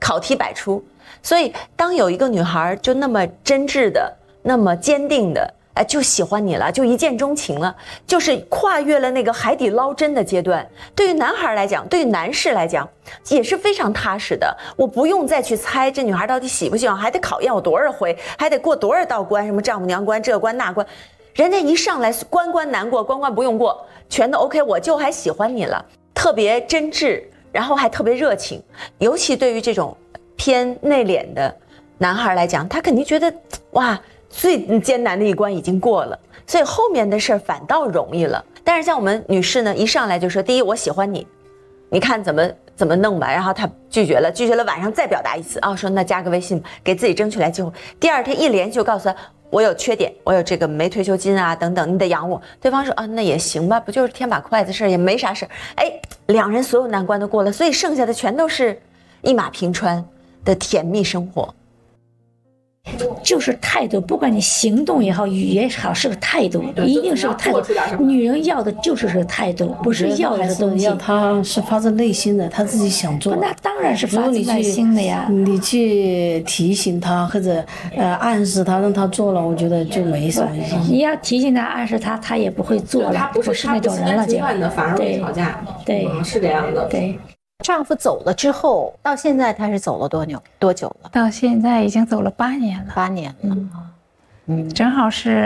考题百出。所以当有一个女孩就那么真挚的、那么坚定的，就喜欢你了，就一见钟情了，就是跨越了那个海底捞针的阶段。对于男孩来讲，对于男士来讲，也是非常踏实的。我不用再去猜这女孩到底喜不喜欢，还得考验我多少回，还得过多少道关，什么丈母娘关、这关那关。人家一上来关关难过，关关不用过，全都 OK， 我就还喜欢你了，特别真挚，然后还特别热情。尤其对于这种偏内敛的男孩来讲，他肯定觉得哇，最艰难的一关已经过了，所以后面的事儿反倒容易了。但是像我们女士呢，一上来就说第一我喜欢你，你看怎么弄吧，然后他拒绝了，晚上再表达一次啊，说那加个微信，给自己争取来机会。第二天一连就告诉他我有缺点，我有这个没退休金啊等等，你得养我。对方说啊，那也行吧，不就是添把筷子事儿，也没啥事儿。哎，两人所有难关都过了，所以剩下的全都是一马平川的甜蜜生活。 就是态度，不管你行动也好，语言也好，是个态度，一定是个态度。女人要的就是这个态度，不是要的东西。 要她是发自内心的，她自己想做。 那当然是发自内心的呀。 你去提醒她或者暗示她，让她做了，我觉得就没什么意义。 你要提醒她、暗示她，她也不会做了，不是那种人了就。 反而会吵架。 对， 是这样的。 对。 丈夫走了之后，到现在他是走了多久了？ 到现在已经走了8年了。 8年了， 正好是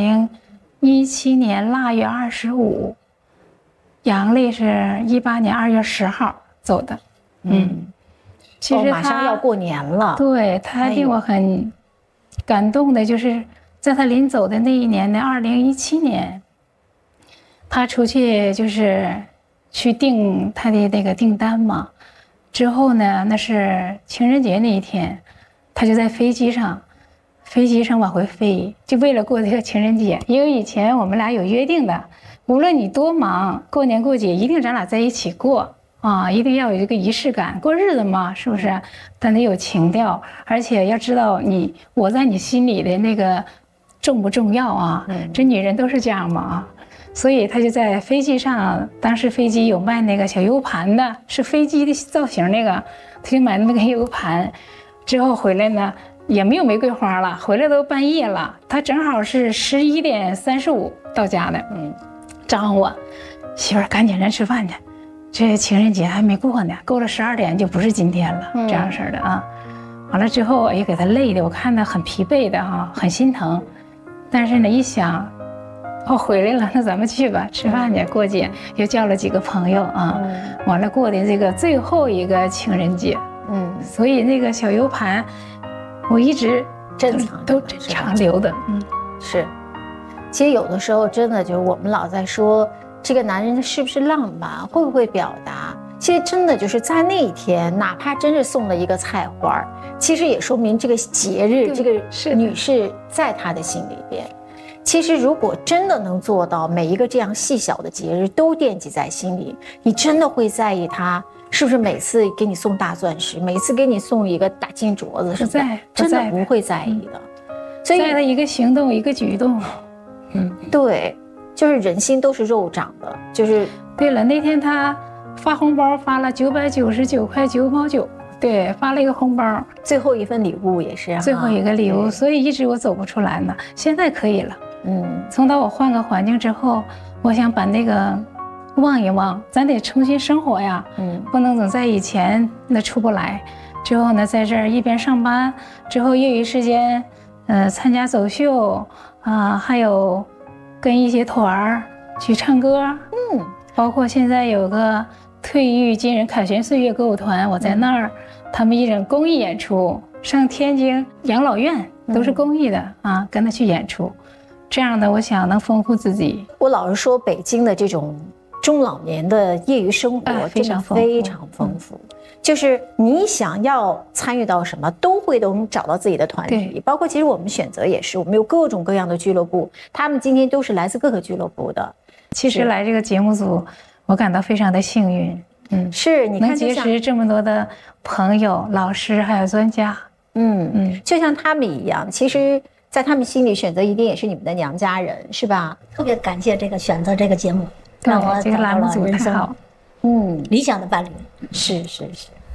2017年腊月25，阳历是18年2月10号走的。其实马上要过年了。 对，他令我很感动的，就是在他临走的那一年的2017年，他出去就是去订他的那个订单嘛，之后呢，那是情人节那一天，他就在飞机上往回飞，就为了过这个情人节。因为以前我们俩有约定的，无论你多忙，过年过节一定咱俩在一起过啊，一定要有这个仪式感，过日子嘛，是不是？但得有情调，而且要知道我在你心里的那个重不重要啊？这女人都是这样嘛啊。所以他就在飞机上，当时飞机有卖那个小 U 盘的，是飞机的造型那个，他就买的那个 U 盘，之后回来呢也没有玫瑰花了，回来都半夜了，他正好是11点35到家的，招呼我媳妇儿赶紧咱吃饭去，这情人节还没过呢，过了12点就不是今天了，这样式的啊。完了之后我也给他累的，我看他很疲惫的啊，很心疼，但是呢一想。回来了，那咱们去吧，吃饭去，过节又叫了几个朋友啊，完了过的这个最后一个情人节，所以那个小 U 盘，我一直珍藏留的， 是。其实有的时候真的就是我们老在说这个男人是不是浪漫，会不会表达，其实真的就是在那一天，哪怕真是送了一个菜花，其实也说明这个节日，这个女士在他的心里边。其实如果真的能做到每一个这样细小的节日都惦记在心里，你真的会在意他是不是每次给你送大钻石，每次给你送一个大金镯子，是不是？真的不会在意的。 所以在的一个行动，一个举动， 对，就是人心都是肉长的，就是对了。那天他发红包发了999块9毛9，对，发了一个红包， 最后一份礼物也是最后一个礼物，所以一直我走不出来呢，现在可以了。从到我换个环境之后，我想把那个忘一忘，咱得重新生活呀，不能总在以前那出不来。之后呢，在这儿一边上班，之后业余时间，参加走秀啊，还有跟一些团儿去唱歌，包括现在有个退役军人凯旋岁月歌舞团，我在那儿，他们一种公益演出，上天津养老院都是公益的啊，跟他去演出。这样的，我想能丰富自己。 我老是说，北京的这种中老年的业余生活非常丰富，就是你想要参与到什么，都会能找到自己的团体。包括其实我们选择也是，我们有各种各样的俱乐部，他们今天都是来自各个俱乐部的。 其实来这个节目组，我感到非常的幸运。 是你看能结识这么多的朋友、老师还有专家。 就像他们一样，其实。在他们心里，选择一定也是你们的娘家人，是吧？ 特别感谢这个选择这个节目，让我这个栏目组太好， 理想的伴侣。 是。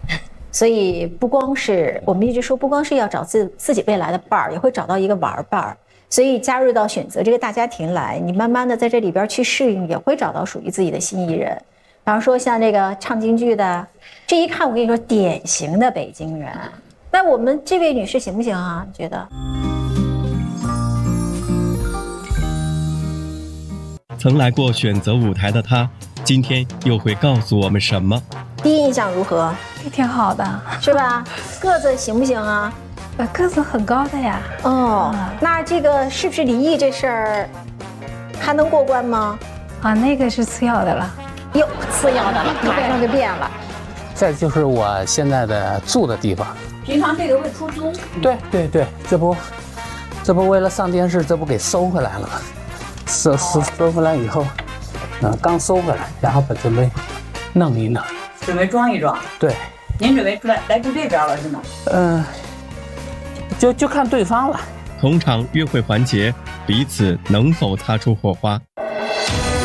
所以不光是我们一直说，不光是要找自己未来的伴儿，也会找到一个玩伴儿。所以加入到选择这个大家庭来，你慢慢的在这里边去适应，也会找到属于自己的心仪人。比方说像这个唱京剧的，这一看我跟你说，典型的北京人。那我们这位女士行不行啊？你觉得？ 曾来过选择舞台的她，今天又会告诉我们什么？ 第一印象如何？ 挺好的， 是吧？个子行不行啊？ 个子很高的呀。 哦，那这个是不是离异这事儿还能过关吗？ 啊，那个是次要的了。 哟，次要的了，马上就变了。 这就是我现在的住的地方。 平常这个会出租？ 对对对，这不为了上电视，这不给收回来了吗？收回来以后，刚收回来，然后准备弄一弄， 准备装一装。 对， 您准备来住这边了是吗？ 就看对方了。 同场约会环节，彼此能否擦出火花？